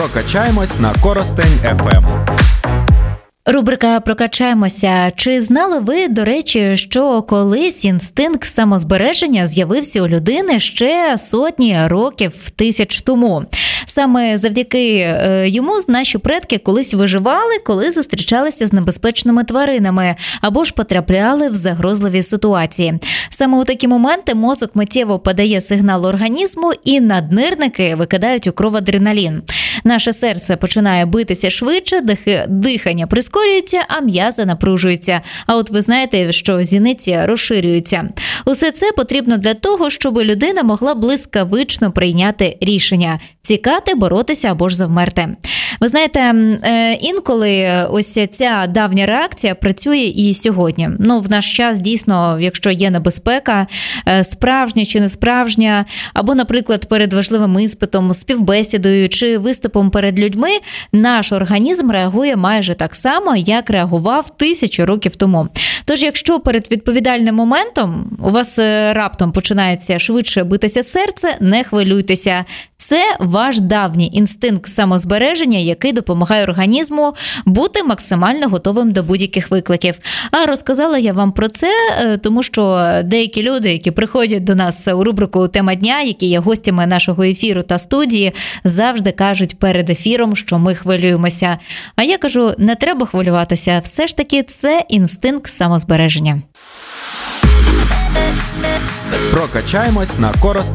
Прокачаємось на Коростень ФМ. Рубрика «Прокачаємося». Чи знали ви, до речі, що колись інстинкт самозбереження з'явився у людини ще сотні років, тисяч тому? Саме завдяки йому наші предки колись виживали, коли зустрічалися з небезпечними тваринами або ж потрапляли в загрозливі ситуації. Саме у такі моменти мозок миттєво подає сигнал організму і наднирники викидають у кров адреналін. Наше серце починає битися швидше, дихання прискорюється, а м'язи напружуються. А от ви знаєте, що зіниці розширюються. Усе це потрібно для того, щоб людина могла блискавично прийняти рішення – тікати, боротися або ж завмерти. Ви знаєте, інколи ось ця давня реакція працює і сьогодні. В наш час дійсно, якщо є небезпека, справжня чи не справжня, або, наприклад, перед важливим іспитом, співбесідою чи виступом перед людьми, наш організм реагує майже так само, як реагував 1000 років тому. Тож, якщо перед відповідальним моментом у вас раптом починається швидше битися серце, не хвилюйтеся. Це ваш давній інстинкт самозбереження, який допомагає організму бути максимально готовим до будь-яких викликів. А розказала я вам про це, тому що деякі люди, які приходять до нас у рубрику «Тема дня», які є гостями нашого ефіру та студії, завжди кажуть перед ефіром, що ми хвилюємося. А я кажу, не треба хвилюватися, все ж таки це інстинкт самозбереження. Прокачаємось на Коростень.